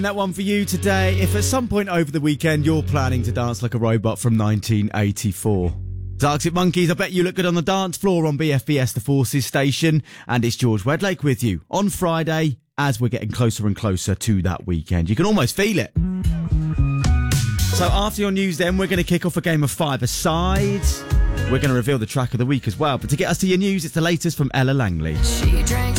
That one for you today. If at some point over the weekend you're planning to dance like a robot from 1984. Arctic Monkeys, I bet you look good on the dance floor on BFBS, the Forces station. And it's George Wedlake with you on Friday as we're getting closer and closer to that weekend. You can almost feel it. So after your news then, we're going to kick off a game of five-a-side. We're going to reveal the track of the week as well. But to get us to your news, it's the latest from Ella Langley. She drank